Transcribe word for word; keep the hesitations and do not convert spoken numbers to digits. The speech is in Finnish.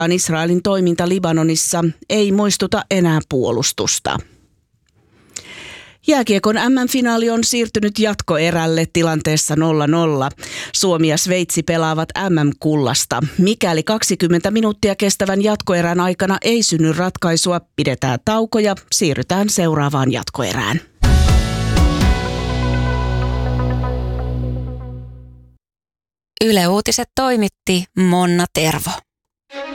Israelin toiminta Libanonissa ei muistuta enää puolustusta. Jääkiekon äm äm-finaali on siirtynyt jatkoerälle tilanteessa nolla nolla. Suomi ja Sveitsi pelaavat äm äm-kullasta. Mikäli kaksikymmentä minuuttia kestävän jatkoerän aikana ei synny ratkaisua, pidetään tauko ja siirrytään seuraavaan jatkoerään. Yle Uutiset toimitti Monna Tervo.